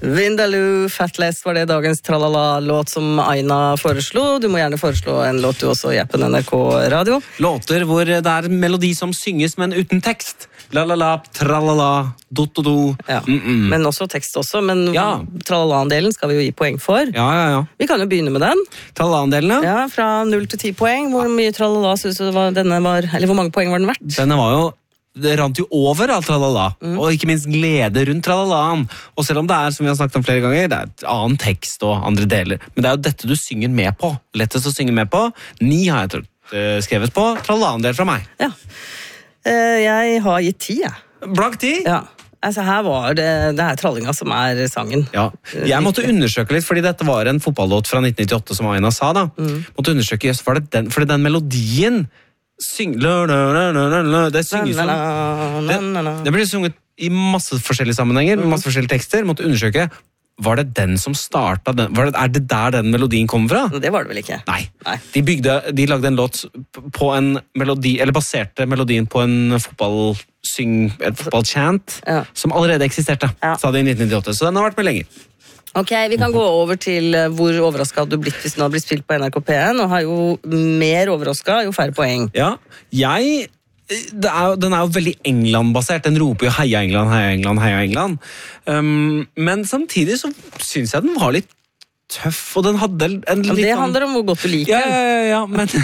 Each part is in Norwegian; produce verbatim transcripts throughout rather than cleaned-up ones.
Vindaloo, Fatless var det dagens tralala-låt som Aina foreslo. Du må gjerne foreslå en låt du også i appen N R K Radio. Låter hvor det er en melodi som synges, men uten tekst. La-la-la, tralala, do-do-do. Ja. Mm-mm. Men også tekst også, men Ja. tralala-andelen skal vi jo gi poeng for. Ja, ja, ja. Vi kan jo begynne med den. Tralala-andelen, ja. Ja, fra null til ti poeng. Hvor mye tralala synes du det var, denne var, eller hvor mange poeng var den verdt? Denne var jo, det rant jo over av tralala, Mm. og ikke minst glede rundt tralalaen. Og selv om det er, som vi har snakket om flere ganger, det er et annen tekst og andre deler, men det er jo dette du synger med på. Lettest å synge med på. Ni har jeg uh, skrevet på. Tralala-andel fra meg. Ja. Eh, jeg har gitt ti, jeg. Blank ti? Ja. Altså, her var det, det er trallinga som er sangen. Ja. Jeg måtte undersøke litt, fordi dette var en fotballlåt fra nitten nittiåtte, som Aina sa da. Mm. Måtte undersøke, just, for det den, fordi den melodien syng, lø, lø, lø, lø, lø, lø, det synges som det, det blir sunget i masse forskjellige sammenhenger, med masse forskjellige tekster. Måtte undersøke, var det den som startet den, var det, er det der den melodien kom fra? Det var det vel ikke? Nei, Nei. De, bygde, de lagde en låt på en melodi, eller baserte melodien på en fotballsyng, et fotballchant, Ja. som allerede eksisterte, Ja. sa de i nitten nittiåtte, så den har vært med lenger. Ok, vi kan gå over til eh, hvor overrasket hadde du blitt hvis den hadde blitt spilt på N R K P en, og har jo mer overrasket, jo færre poeng. Ja, jeg det er jo, den er jo veldig England-basert. Den roper jo heia England, heia England, heia England. Um, men samtidig så synes jeg den var litt tøff, og den hadde en Men litt det sånn- handler om hvor godt du liker Ja, den. ja, ja, ja, men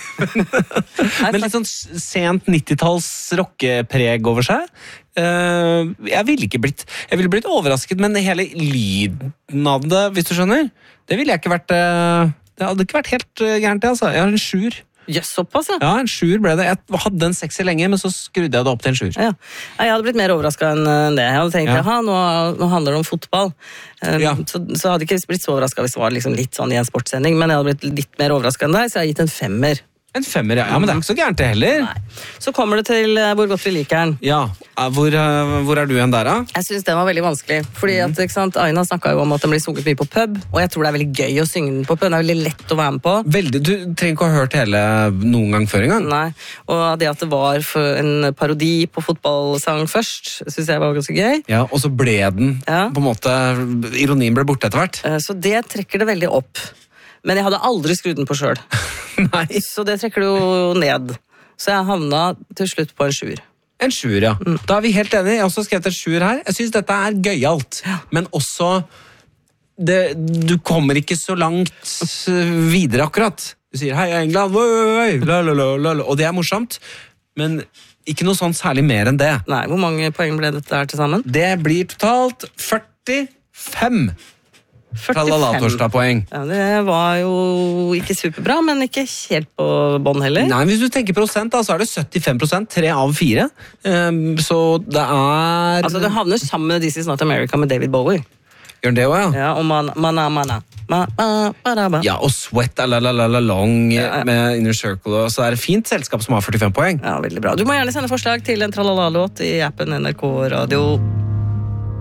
Men litt sånn sent nittitalls rockepreg over seg. Uh, jeg ville ikke blitt Jeg ville blitt overrasket, men hele lyden av det, hvis du skjønner, det ville jeg ikke vært uh, Det hadde ikke vært helt uh, gærent, det, altså. Jeg har en sjuer. Jøss, såpass, ja. Ja, en sjuer ble det. Jeg hadde en sekser lenge, men så skrudde jeg det opp til en sjuer. Ja. Ja, jeg hadde blitt mer overrasket enn det. Jeg hadde tenkt, Ja. jaha, nå, nå handler det om fotball. Um, Ja. så, så hadde jeg ikke blitt så overrasket hvis det var liksom litt sånn i en sportssending, men jeg hadde blitt litt mer overrasket enn deg, så jeg har gitt en femmer. En femmer, ja. Ja, men det er ikke så gærent det heller. Nei. Så kommer det til eh, hvor godt vi liker den. Ja, hvor, uh, hvor er du igjen der, da? Jeg synes den var veldig vanskelig, fordi at, ikke sant, Aina snakket jo om at den blir sunget mye på pub, og jeg tror det er veldig gøy å synge den på pub, det er veldig lett å være med på. Veldig, du trenger ikke å ha hørt hele noen gang før en gang. Nei, og det at det var for en parodi på fotballsang først, synes jeg var ganske gøy. Ja, og så ble den, Ja. på en måte, ironien ble borte etter hvert. Eh, Så det trekker det veldig opp. Men jeg hadde aldri skrudd den på selv. Nei. Så det trekker det jo ned. Så jeg havna til slutt på en sjuer. En sjuer, ja. Da er vi helt enige. Jeg har også skrevet en sjuer her. Jeg synes dette er gøyalt, men også det, du kommer ikke så langt uh, videre akkurat. Du sier hei England, oi, oi, oi, la, la, la, la, la. Og det er morsomt, men ikke noe sånn særlig mer enn det. Nei, hvor mange poeng ble dette her til sammen? Det blir totalt førtifem tralala-torsdag-poeng. Ja, det var jo ikke superbra, men ikke helt på bånd heller. Nei, hvis du tenker prosent, da, så er det syttifem prosent, tre av fire. Um, så det er... Altså, det havner sammen med This Is Not America med David Bowie. Gjør det også, ja? Ja, og man, mana, mana. Ma, ma, ba, da, ba. Ja, og Sweat, la, la, la, la, long, Ja, ja. med Inner Circle, og så er det fint selskap som har førtifem poeng. Ja, veldig bra. Du må gjerne sende forslag til en tralala-låt i appen N R K Radio.